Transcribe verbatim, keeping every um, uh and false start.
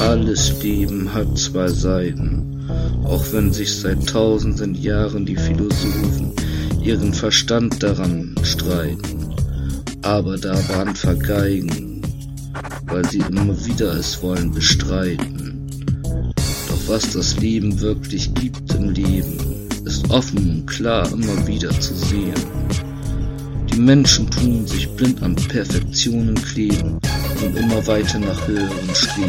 Alles Leben hat zwei Seiten, auch wenn sich seit tausenden Jahren die Philosophen ihren Verstand daran streiten. Aber da waren Vergeigen, weil sie immer wieder es wollen bestreiten. Doch was das Leben wirklich gibt im Leben, ist offen und klar immer wieder zu sehen. Die Menschen tun sich blind an Perfektionen kleben und immer weiter nach höheren streben.